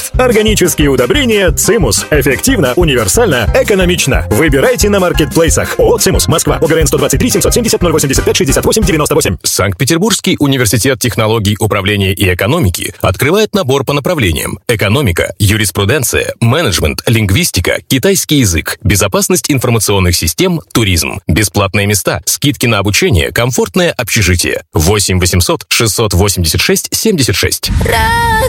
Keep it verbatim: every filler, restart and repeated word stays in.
Вот! Органические удобрения «Цимус». Эффективно, универсально, экономично. Выбирайте на маркетплейсах. ООО «Цимус», Москва. ОГРН сто двадцать три семьсот семьдесят ноль восемьдесят пять шестьдесят восемь девяносто восемь. Санкт-Петербургский университет технологий управления и экономики открывает набор по направлениям: экономика, юриспруденция, менеджмент, лингвистика, китайский язык, безопасность информационных систем, туризм. Бесплатные места, скидки на обучение, комфортное общежитие. восемь восемьсот шестьсот восемьдесят шесть семьдесят шесть.